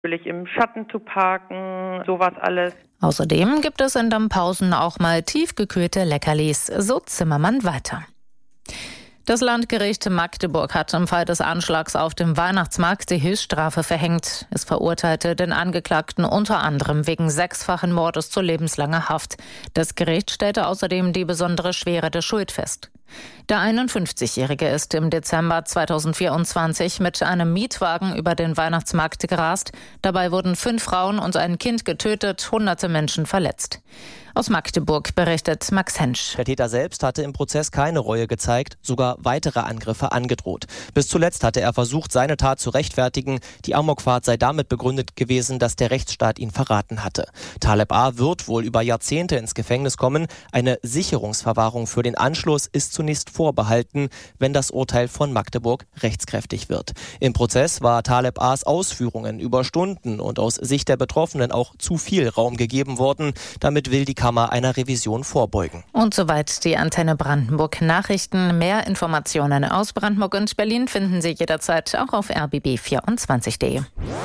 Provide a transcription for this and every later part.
Natürlich im Schatten zu parken, sowas alles. Außerdem gibt es in Dammpausen auch mal tiefgekühlte Leckerlis, so Zimmermann weiter. Das Landgericht Magdeburg hat im Fall des Anschlags auf dem Weihnachtsmarkt die Höchststrafe verhängt. Es verurteilte den Angeklagten unter anderem wegen 6-fachen Mordes zu lebenslanger Haft. Das Gericht stellte außerdem die besondere Schwere der Schuld fest. Der 51-Jährige ist im Dezember 2024 mit einem Mietwagen über den Weihnachtsmarkt gerast. Dabei wurden 5 Frauen und ein Kind getötet, hunderte Menschen verletzt. Aus Magdeburg berichtet Max Hensch. Der Täter selbst hatte im Prozess keine Reue gezeigt, sogar weitere Angriffe angedroht. Bis zuletzt hatte er versucht, seine Tat zu rechtfertigen. Die Amokfahrt sei damit begründet gewesen, dass der Rechtsstaat ihn verraten hatte. Taleb A. wird wohl über Jahrzehnte ins Gefängnis kommen. Eine Sicherungsverwahrung für den Anschluss ist zunächst vorbehalten, wenn das Urteil von Magdeburg rechtskräftig wird. Im Prozess war Taleb A.'s Ausführungen über Stunden und aus Sicht der Betroffenen auch zu viel Raum gegeben worden. Damit will die Kammer einer Revision vorbeugen. Und soweit die Antenne Brandenburg Nachrichten. Mehr Informationen aus Brandenburg und Berlin finden Sie jederzeit auch auf rbb24.de.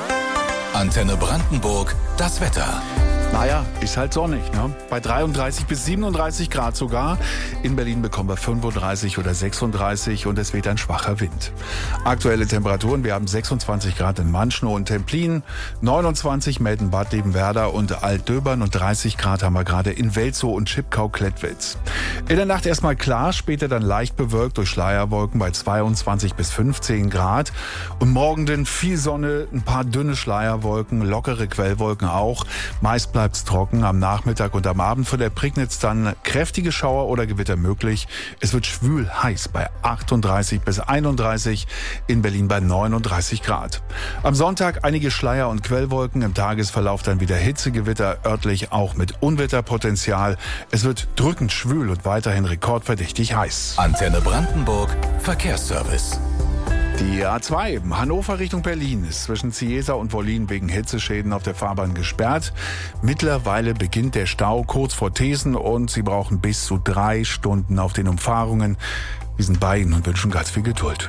Antenne Brandenburg, das Wetter. Naja, ist halt sonnig, ne? Bei 33 bis 37 Grad sogar. In Berlin bekommen wir 35 oder 36 und es weht ein schwacher Wind. Aktuelle Temperaturen, wir haben 26 Grad in Manschnow und Templin, 29 Metten, Bad Liebenwerda und Altdöbern und 30 Grad haben wir gerade in Welzow und Schipkau-Klettwitz. In der Nacht erstmal klar, später dann leicht bewölkt durch Schleierwolken bei 22 bis 15 Grad. Und morgen dann viel Sonne, ein paar dünne Schleierwolken, lockere Quellwolken auch. Meist bleibt es trocken, am Nachmittag und am Abend von der Prignitz dann kräftige Schauer oder Gewitter möglich. Es wird schwül heiß bei 38 bis 31, in Berlin bei 39 Grad. Am Sonntag einige Schleier- und Quellwolken, im Tagesverlauf dann wieder Hitzegewitter, örtlich auch mit Unwetterpotenzial. Es wird drückend schwül und weiterhin rekordverdächtig heiß. Antenne Brandenburg, Verkehrsservice. Die A2 Hannover Richtung Berlin ist zwischen Ciesa und Wollin wegen Hitzeschäden auf der Fahrbahn gesperrt. Mittlerweile beginnt der Stau kurz vor Thesen und Sie brauchen bis zu 3 Stunden auf den Umfahrungen. Wir sind bei Ihnen und wünschen ganz viel Geduld.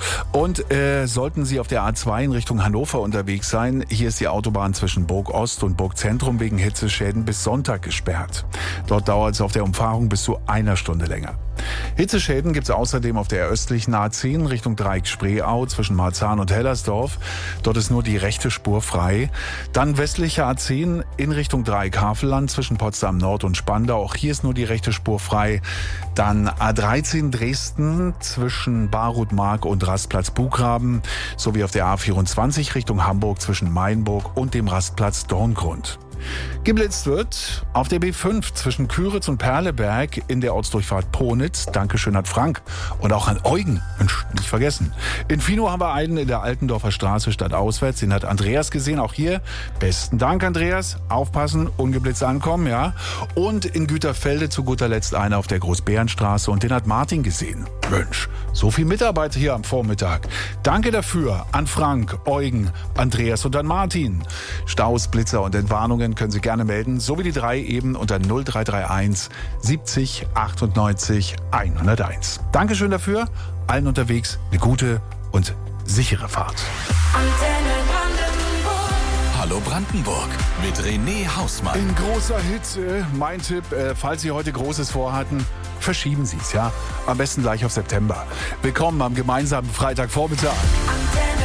Und sollten Sie auf der A2 in Richtung Hannover unterwegs sein, hier ist die Autobahn zwischen Burg Ost und Burg Zentrum wegen Hitzeschäden bis Sonntag gesperrt. Dort dauert es auf der Umfahrung bis zu 1 Stunde länger. Hitzeschäden gibt es außerdem auf der östlichen A10 Richtung Dreieck-Spreeau zwischen Marzahn und Hellersdorf. Dort ist nur die rechte Spur frei. Dann westliche A10 in Richtung Dreieck-Havelland zwischen Potsdam Nord und Spandau. Auch hier ist nur die rechte Spur frei. Dann A13 Dresden zwischen Barutmark und Rastplatz Buchgraben sowie auf der A24 Richtung Hamburg zwischen Mainburg und dem Rastplatz Dorngrund. Geblitzt wird auf der B5 zwischen Küritz und Perleberg in der Ortsdurchfahrt Ponitz. Dankeschön an Frank und auch an Eugen. Mensch, nicht vergessen. In Fino haben wir einen in der Altendorfer Straße stadtauswärts. Den hat Andreas gesehen. Auch hier besten Dank, Andreas. Aufpassen, ungeblitzt ankommen, ja. Und in Güterfelde zu guter Letzt einer auf der Großbärenstraße und den hat Martin gesehen. Mensch, so viel Mitarbeit hier am Vormittag. Danke dafür an Frank, Eugen, Andreas und an Martin. Staus, Blitzer und Entwarnungen können Sie gerne melden, so wie die 3 eben unter 0331 70 98 101. Dankeschön dafür. Allen unterwegs eine gute und sichere Fahrt. Hallo Brandenburg mit René Hausmann. In großer Hitze, mein Tipp, falls Sie heute Großes vorhatten, verschieben Sie es, ja. Am besten gleich auf September. Willkommen am gemeinsamen Freitagvormittag.